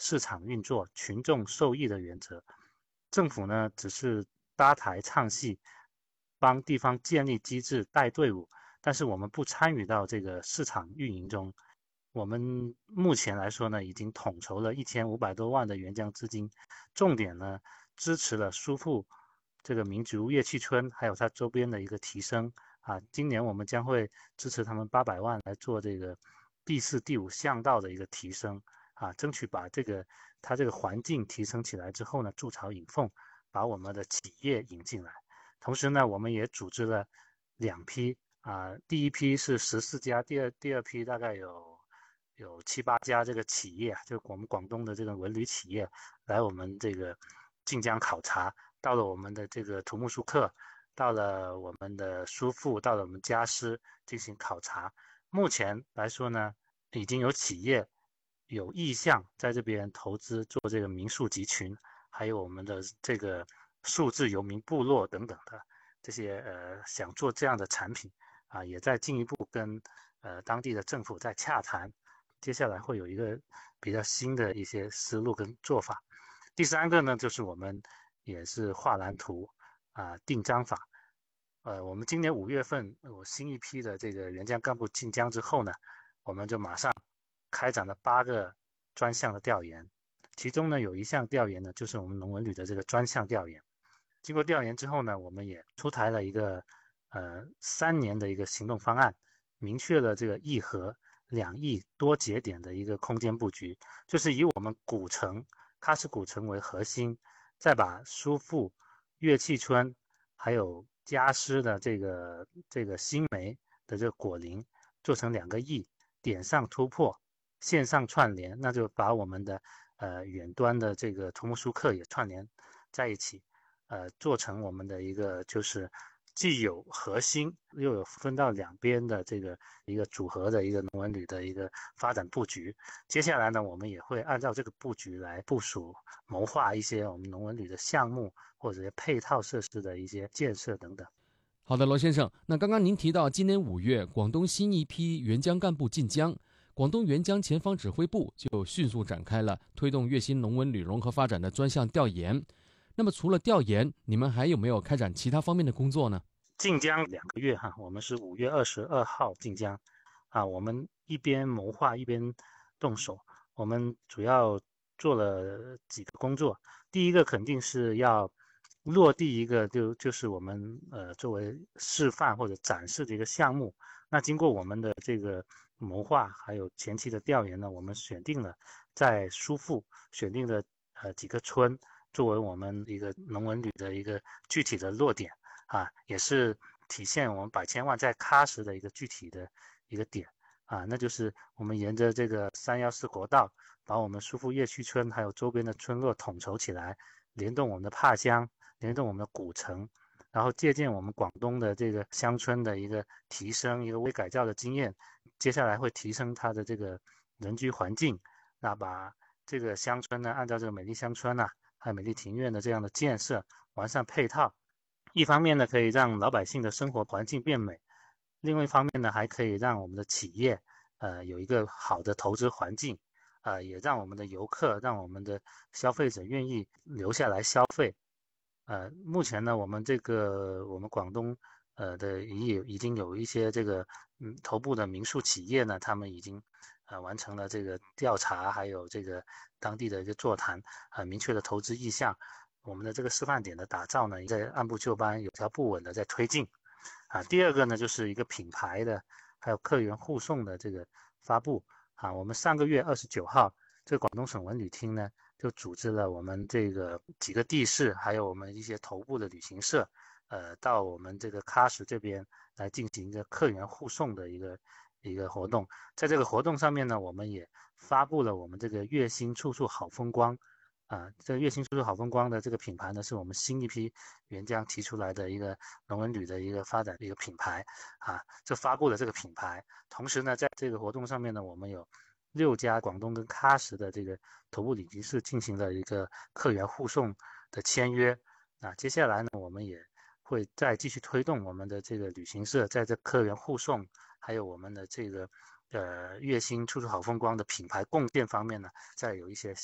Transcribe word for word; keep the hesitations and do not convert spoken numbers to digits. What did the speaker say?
市场运作、群众受益的原则。政府呢，只是搭台唱戏，帮地方建立机制、带队伍，但是我们不参与到这个市场运营中。我们目前来说呢，已经统筹了一千五百多万的援疆资金，重点呢支持了苏富这个民族乐器村，还有它周边的一个提升啊。今年我们将会支持他们八百万来做这个第四、第五巷道的一个提升啊，争取把这个它这个环境提升起来之后呢，筑巢引凤，把我们的企业引进来。同时呢，我们也组织了两批啊，第一批是十四家，第二第二批大概有。有七八家这个企业，就我们广东的这个文旅企业来我们这个晋江考察，到了我们的这个土木苏克，到了我们的苏富，到了我们家师进行考察。目前来说呢，已经有企业有意向在这边投资做这个民宿集群，还有我们的这个数字游民部落等等的这些呃想做这样的产品啊，也在进一步跟呃当地的政府在洽谈。接下来会有一个比较新的一些思路跟做法。第三个呢，就是我们也是画蓝图啊，定章法。呃，我们今年五月份有新一批的这个援疆干部进疆之后呢，我们就马上开展了八个专项的调研，其中呢有一项调研呢就是我们农文旅的这个专项调研。经过调研之后呢，我们也出台了一个呃三年的一个行动方案，明确了这个议和两翼多节点的一个空间布局，就是以我们古城喀什古城为核心，再把苏富、乐器村还有家师的这个这个新梅的这个果林做成两个翼，点上突破，线上串联，那就把我们的呃远端的这个图木苏克也串联在一起，呃，做成我们的一个就是既有核心又有分到两边的这个一个组合的一个农文旅的一个发展布局。接下来呢，我们也会按照这个布局来部署谋划一些我们农文旅的项目或者配套设施的一些建设等等。 好的，罗先生，那刚刚您提到今年五月广东新一批援疆干部进疆，广东援疆前方指挥部就迅速展开了推动粤新农文旅融合发展的专项调研。那么除了调研，你们还有没有开展其他方面的工作呢？ 进疆两个月哈，我们是五月二十二号进疆啊，我们一边谋划一边动手。我们主要做了几个工作，第一个肯定是要落地一个就就是我们呃作为示范或者展示的一个项目。那经过我们的这个谋划还有前期的调研呢，我们选定了在苏富选定了呃几个村作为我们一个农文旅的一个具体的落点啊，也是体现我们百千万在喀什的一个具体的一个点啊，那就是我们沿着这个三幺四国道，把我们苏富乐区村还有周边的村落统筹起来，联动我们的帕乡，联动我们的古城，然后借鉴我们广东的这个乡村的一个提升、一个微改造的经验，接下来会提升它的这个人居环境，那把这个乡村呢，按照这个美丽乡村啊，还有美丽庭院的这样的建设，完善配套。一方面呢，可以让老百姓的生活环境变美；另外一方面呢，还可以让我们的企业呃有一个好的投资环境，呃，也让我们的游客、让我们的消费者愿意留下来消费。呃，目前呢，我们这个我们广东呃的也已经有一些这个嗯头部的民宿企业呢，他们已经呃完成了这个调查，还有这个当地的一个座谈，很明确的投资意向。我们的这个示范点的打造呢，在按部就班、有条不紊的在推进。啊，第二个呢，就是一个品牌的，还有客源护送的这个发布。啊，我们上个月二十九号，这个广东省文旅厅呢，就组织了我们这个几个地市，还有我们一些头部的旅行社，呃，到我们这个喀什这边来进行一个客源护送的一个一个活动。在这个活动上面呢，我们也发布了我们这个粤新处处好风光。啊，这个粤新处处好风光的这个品牌呢，是我们新一批援疆提出来的一个农文旅的一个发展的一个品牌啊，就发布了这个品牌。同时呢，在这个活动上面呢，我们有六家广东跟喀什的这个头部旅行社进行了一个客源护送的签约啊。接下来呢，我们也会再继续推动我们的这个旅行社在这客源护送，还有我们的这个呃粤新处处好风光的品牌贡献方面呢，再有一些